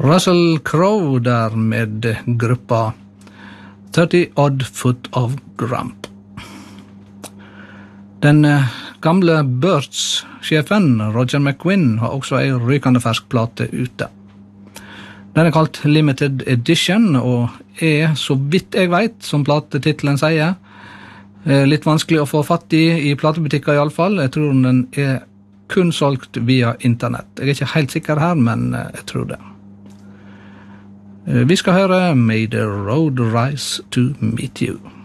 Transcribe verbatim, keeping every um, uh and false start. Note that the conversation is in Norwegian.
Russell Crowe der med gruppa thirty Odd Foot of Grump. Den gamle Birds-sjefen Roger McGuinn har også en rykende fersk plate ute. Den er kalt Limited Edition og er, så vidt jeg vet, som platetitlen sier, litt vanskelig å få fatt i i platebutikker i alle fall. Jeg tror den er kun solgt via internett. Jeg er ikke helt sikker her, men jeg tror det. Vi skal høre May the Road Rise to Meet You.